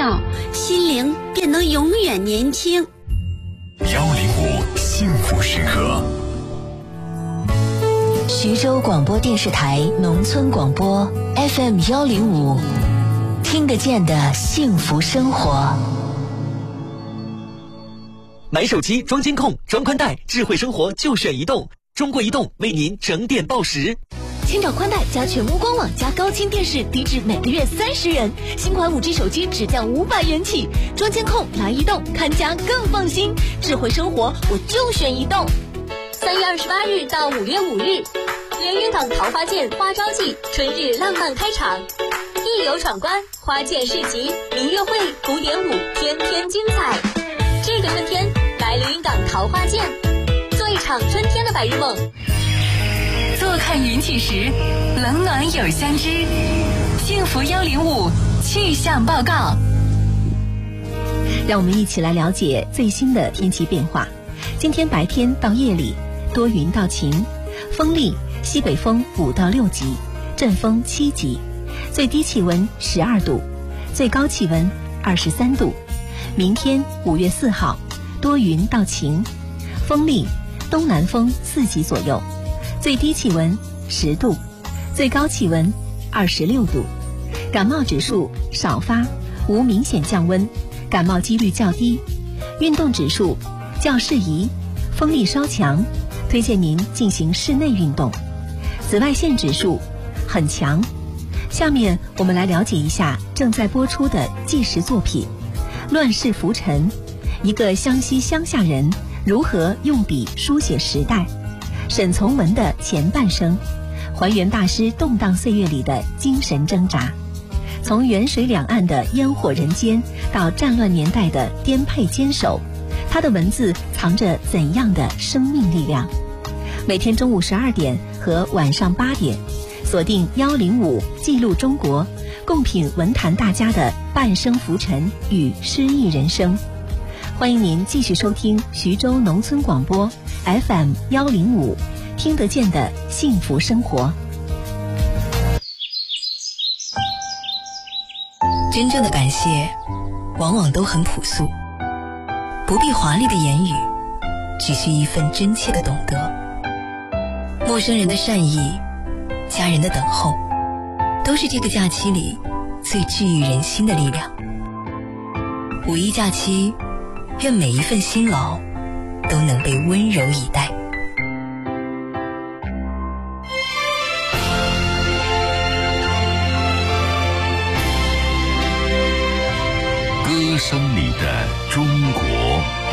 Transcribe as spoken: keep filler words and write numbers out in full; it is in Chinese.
笑，心灵便能永远年轻。 幺零五幸福时刻。 徐州广播电视台农村广播 F M 幺零五，听得见的幸福生活。 买手机装监控、装宽带，智慧生活就选移动。中国移动为您整点报时。 千兆宽带加全屋光网加高清电视，低至每个月三十元。新款五 G 手机只降五百元起。装监控来移动，看家更放心。智慧生活我就选移动。 三月二十八日到五月五日，连云港桃花舰花朝季春日浪漫开场，一游闯关，花舰市集、民乐会、古典舞，天天精彩。这个春天来连云港桃花舰，做一场春天的白日梦。 坐看云起时，冷暖有相知。幸福幺零五气象报告， 让我们一起来了解最新的天气变化。今天白天到夜里多云到晴，风力西北风五到六级，阵风七级，最低气温十二度，最高气温二十三度。明天五月四号多云到晴，风力东南风四级左右，最低气温十度，最高气温二十六度。感冒指数少发，无明显降温，感冒几率较低。运动指数较适宜，风力稍强，推荐您进行室内运动。紫外线指数很强。下面我们来了解一下正在播出的纪实作品《乱世浮沉》，一个湘西乡下人如何用笔书写时代。沈从文的前半生，还原大师动荡岁月里的精神挣扎。从远水两岸的烟火人间到战乱年代的颠沛坚守，他的文字藏着怎样的生命力量？每天中午十二点和晚上八点，锁定幺零五记录中国，共品文坛大家的半生浮沉与诗意人生。欢迎您继续收听徐州农村广播 F M 幺零五，听得见的幸福生活。 真正的感谢往往都很朴素，不必华丽的言语，只需一份真切的懂得。陌生人的善意，家人的等候，都是这个假期里最治愈人心的力量。五一假期，愿每一份辛劳都能被温柔以待。 歌声里的中